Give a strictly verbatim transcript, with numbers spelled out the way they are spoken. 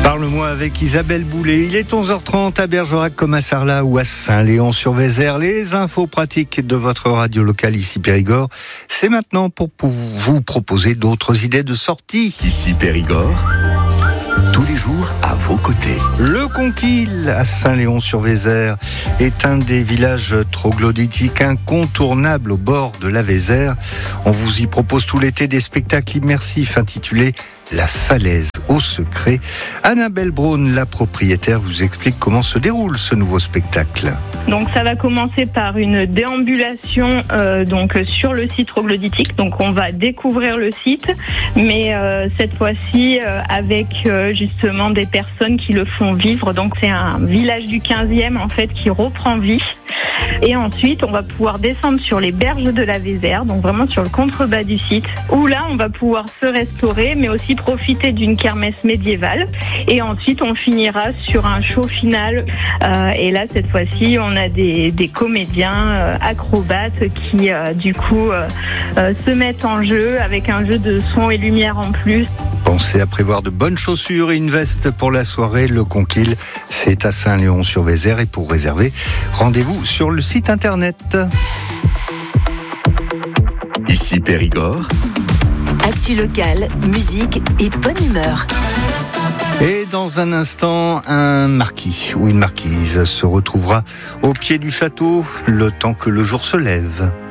Parle-moi avec Isabelle Boulay. Il est onze heures trente à Bergerac comme à Sarlat ou à Saint-Léon-sur-Vézère. Les infos pratiques de votre radio locale ici Périgord. C'est maintenant pour vous proposer d'autres idées de sortie. Ici Périgord, tous les jours à vos côtés. Le Conquille à Saint-Léon-sur-Vézère est un des villages troglodytiques incontournables au bord de la Vézère. On vous y propose tout l'été des spectacles immersifs intitulés La Falaise au secret. Annabelle Braun, la propriétaire, vous explique comment se déroule ce nouveau spectacle. Donc ça va commencer par une déambulation euh, donc sur le site troglodytique. Donc on va découvrir le site, mais euh, cette fois-ci euh, avec euh, justement des personnes qui le font vivre. Donc c'est un village du quinzième en fait qui reprend vie. Et ensuite, on va pouvoir descendre sur les berges de la Vézère, donc vraiment sur le contrebas du site, où là, on va pouvoir se restaurer, mais aussi profiter d'une kermesse médiévale. Et ensuite, on finira sur un show final. Euh, et là, cette fois-ci, on a des, des comédiens euh, acrobates qui, euh, du coup, euh, euh, se mettent en jeu avec un jeu de son et lumière en plus. Pensez à prévoir de bonnes chaussures et une veste pour la soirée. Le Conquille, c'est à Saint-Léon-sur-Vézère. Et pour réserver, rendez-vous sur le site internet. Ici Périgord, actu locale, musique et bonne humeur. Et dans un instant, un marquis ou une marquise se retrouvera au pied du château le temps que le jour se lève.